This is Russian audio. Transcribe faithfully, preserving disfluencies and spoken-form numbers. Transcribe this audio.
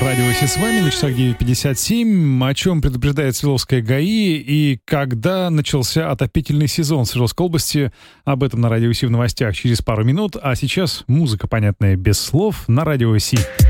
Радио Си с вами на часах девять пятьдесят семь. О чем предупреждает Свердловская ГАИ и когда начался отопительный сезон в Свердловской области. Об этом на Радио Си в новостях через пару минут. А сейчас музыка, понятная без слов, на Радио Си.